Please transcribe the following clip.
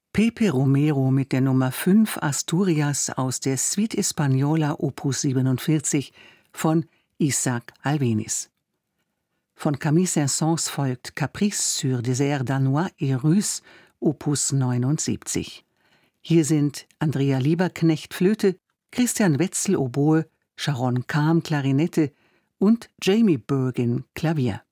Pepe Romero mit der Nummer 5 Asturias aus der Suite Española Opus 47 von Isaac Albéniz. Von Camille Saint-Saëns folgt Caprice sur des airs danois et russes Opus 79. Hier sind Andrea Lieberknecht Flöte, Christian Wetzel Oboe, Sharon Kahn Klarinette und Jamie Bergin Klavier.